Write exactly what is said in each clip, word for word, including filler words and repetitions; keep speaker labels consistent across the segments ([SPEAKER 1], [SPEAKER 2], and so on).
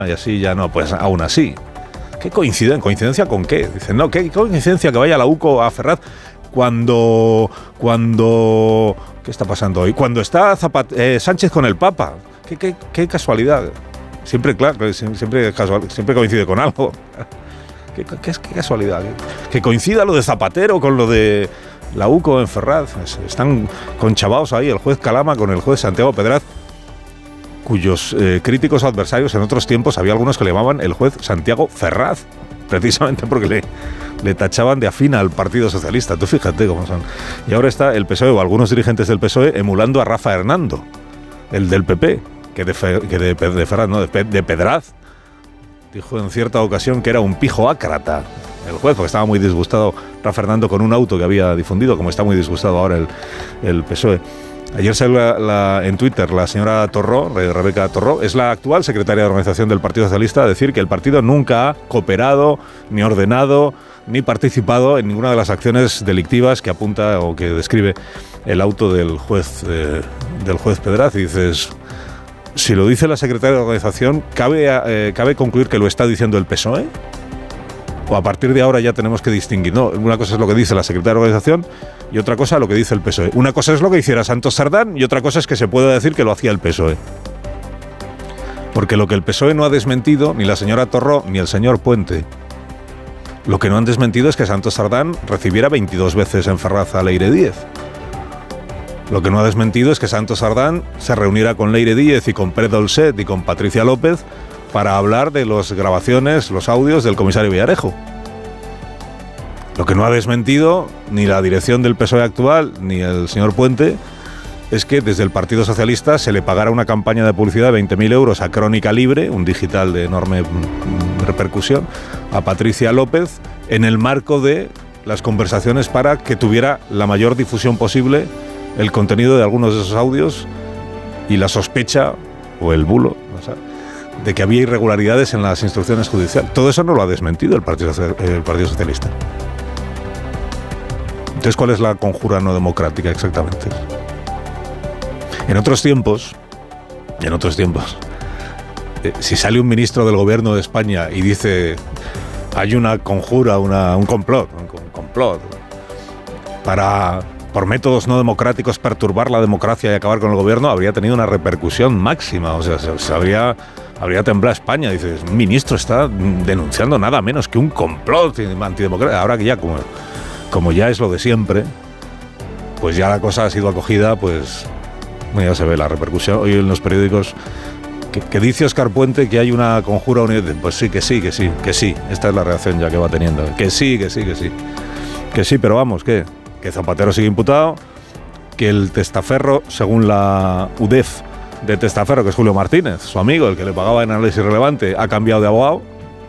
[SPEAKER 1] y así ya no, pues aún así. ¿Qué coincidencia? ¿Coincidencia con qué? Dicen, no, ¿qué coincidencia que vaya la U C O a Ferraz cuando... cuando ¿qué está pasando hoy? Cuando está Zapat, eh, Sánchez con el Papa. ¿Qué, qué, qué casualidad? Siempre, claro, siempre, casual, siempre coincide con algo. ¿Qué, qué, qué casualidad? Que coincida lo de Zapatero con lo de la U C O en Ferraz. Están conchavados ahí el juez Calama con el juez Santiago Pedraz, cuyos eh, críticos adversarios en otros tiempos había algunos que le llamaban el juez Santiago Ferraz, precisamente porque le, le tachaban de afín al Partido Socialista. Tú fíjate cómo son. Y ahora está el P S O E o algunos dirigentes del P S O E emulando a Rafa Hernando, el del P P, que de, Fe, que de, de Ferraz, no, de, de Pedraz. Dijo en cierta ocasión que era un pijo ácrata el juez, porque estaba muy disgustado Rafa Hernando con un auto que había difundido, como está muy disgustado ahora el, el P S O E. Ayer salió la, la, en Twitter la señora Torró, Rebeca Torró, es la actual secretaria de organización del Partido Socialista, a decir que el partido nunca ha cooperado, ni ordenado, ni participado en ninguna de las acciones delictivas que apunta o que describe el auto del juez, eh, del juez Pedraz. Y dices, si lo dice la secretaria de organización, ¿cabe, eh, ¿cabe concluir que lo está diciendo el P S O E? O a partir de ahora ya tenemos que distinguir. No, una cosa es lo que dice la secretaria de organización y otra cosa lo que dice el P S O E. Una cosa es lo que hiciera Santos Sardán y otra cosa es que se pueda decir que lo hacía el P S O E. Porque lo que el P S O E no ha desmentido, ni la señora Torró ni el señor Puente, lo que no han desmentido es que Santos Sardán recibiera veintidós veces en Ferraz a Leire Díez. Lo que no ha desmentido es que Santos Sardán se reuniera con Leire Díez y con Pérez Dolcet y con Patricia López para hablar de las grabaciones, los audios del comisario Villarejo. Lo que no ha desmentido ni la dirección del P S O E actual ni el señor Puente es que desde el Partido Socialista se le pagara una campaña de publicidad de veinte mil euros a Crónica Libre, un digital de enorme repercusión, a Patricia López en el marco de las conversaciones para que tuviera la mayor difusión posible el contenido de algunos de esos audios y la sospecha o el bulo, o sea, de que había irregularidades en las instrucciones judiciales. Todo eso no lo ha desmentido el Partido, el Partido Socialista. Entonces, ¿cuál es la conjura no democrática exactamente? En otros tiempos, en otros tiempos, eh, si sale un ministro del gobierno de España y dice hay una conjura, una, un complot, un, un complot para, por métodos no democráticos, perturbar la democracia y acabar con el gobierno, habría tenido una repercusión máxima. O sea, se, se habría, habría temblado España. Dices, un ministro está denunciando nada menos que un complot antidemocrático. Ahora que ya, como, como ya es lo de siempre, pues ya la cosa ha sido acogida, pues ya se ve la repercusión. Hoy en los periódicos, que, que dice Óscar Puente que hay una conjura unida. Pues sí, que sí, que sí, que sí. Esta es la reacción ya que va teniendo. Que sí, que sí, que sí. Que sí, pero vamos, ¿qué? Que Zapatero sigue imputado, que el testaferro, según la U D E F de testaferro, que es Julio Martínez, su amigo, el que le pagaba en Análisis Relevante, ha cambiado de abogado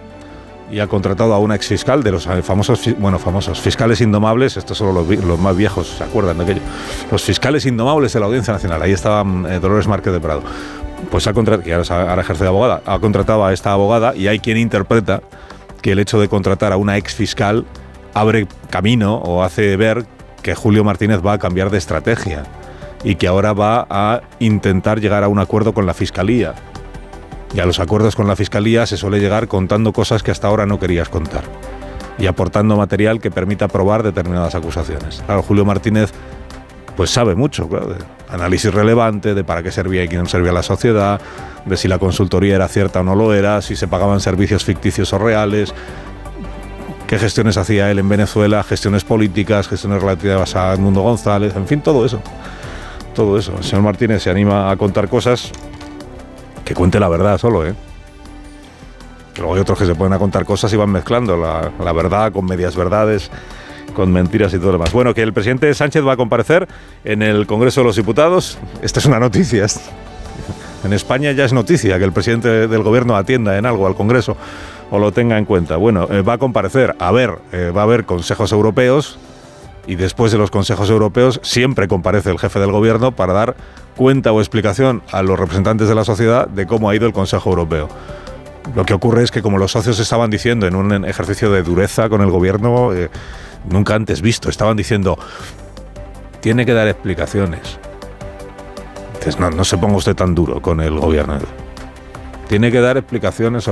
[SPEAKER 1] y ha contratado a una exfiscal de los famosos, bueno, famosos fiscales indomables. Estos son los, los más viejos, ¿se acuerdan de aquello? Los fiscales indomables de la Audiencia Nacional. Ahí estaba eh, Dolores Márquez de Prado. Pues ha contratado, que ahora, ahora ejerce de abogada, ha contratado a esta abogada, y hay quien interpreta que el hecho de contratar a una exfiscal abre camino o hace ver que Julio Martínez va a cambiar de estrategia y que ahora va a intentar llegar a un acuerdo con la Fiscalía. Y a los acuerdos con la Fiscalía se suele llegar contando cosas que hasta ahora no querías contar y aportando material que permita probar determinadas acusaciones. Claro, Julio Martínez pues sabe mucho, claro, de análisis relevante, de para qué servía y quién servía la sociedad, de si la consultoría era cierta o no lo era, si se pagaban servicios ficticios o reales, qué gestiones hacía él en Venezuela, gestiones políticas, gestiones relativas a Edmundo González, en fin, todo eso. Todo eso. El señor Martínez se anima a contar cosas, que cuente la verdad solo, ¿eh? Luego hay otros que se ponen a contar cosas y van mezclando la, la verdad con medias verdades, con mentiras y todo lo demás. Bueno, que el presidente Sánchez va a comparecer en el Congreso de los Diputados. Esta es una noticia. En España ya es noticia que el presidente del gobierno atienda en algo al Congreso o lo tenga en cuenta. Bueno, eh, va a comparecer. A ver, eh, va a haber consejos europeos y después de los consejos europeos siempre comparece el jefe del gobierno para dar cuenta o explicación a los representantes de la sociedad de cómo ha ido el Consejo Europeo. Lo que ocurre es que, como los socios estaban diciendo en un ejercicio de dureza con el gobierno eh, nunca antes visto, estaban diciendo tiene que dar explicaciones. Entonces no, no se ponga usted tan duro con el gobierno. tiene que dar explicaciones